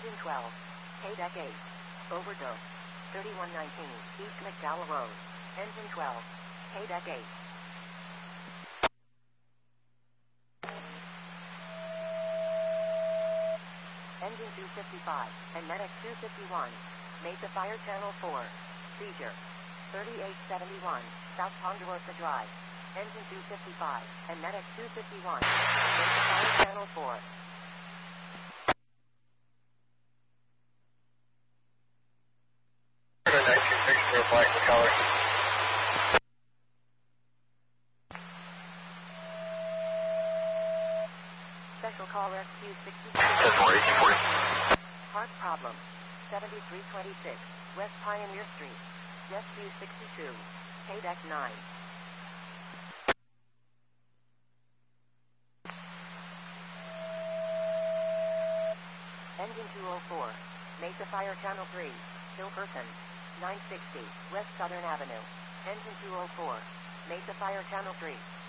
Engine 12. K-Deck 8. Overdose. 3119 East McDowell Road. Engine 12. K-Deck 8. Engine 255 and Medic 251. Mesa Fire Channel 4. Seizure. 3871 South Ponderosa Drive. Engine 255 and Medic 251. Mesa Fire Channel 4. Flight the color. Special call rescue 62. Park problem. 7326 West Pioneer Street. Rescue 62. K-Deck 9. Engine 204. Mesa Fire Channel 3. Hillperson. 960 West Southern Avenue. Engine 204. Mesa Fire Channel 3.